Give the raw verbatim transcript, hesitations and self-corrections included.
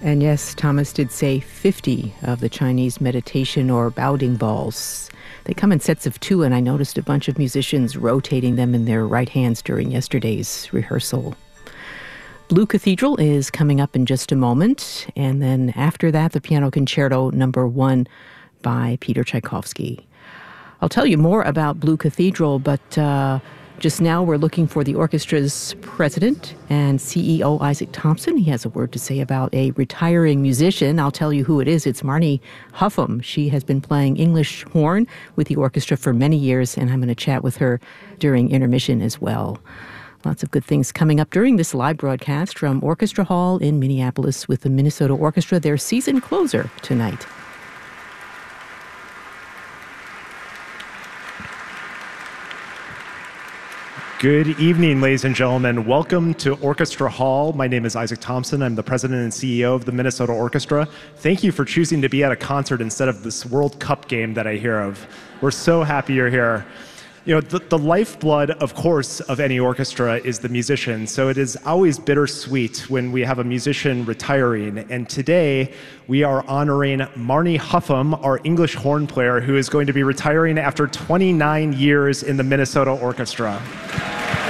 And yes, Thomas did say fifty of the Chinese meditation or Baoding balls. They come in sets of two, and I noticed a bunch of musicians rotating them in their right hands during yesterday's rehearsal. Blue Cathedral is coming up in just a moment, and then after that, the Piano Concerto number one by Peter Tchaikovsky. I'll tell you more about Blue Cathedral, but uh, just now we're looking for the orchestra's president and C E O, Isaac Thompson. He has a word to say about a retiring musician. I'll tell you who it is. It's Marnie Huffam. She has been playing English horn with the orchestra for many years, and I'm going to chat with her during intermission as well. Lots of good things coming up during this live broadcast from Orchestra Hall in Minneapolis with the Minnesota Orchestra, their season closer tonight. Good evening, ladies and gentlemen. Welcome to Orchestra Hall. My name is Isaac Thompson. I'm the president and C E O of the Minnesota Orchestra. Thank you for choosing to be at a concert instead of this World Cup game that I hear of. We're so happy you're here. You know, the, the lifeblood, of course, of any orchestra is the musician. So it is always bittersweet when we have a musician retiring. And today, we are honoring Marnie Huffam, our English horn player, who is going to be retiring after twenty-nine years in the Minnesota Orchestra.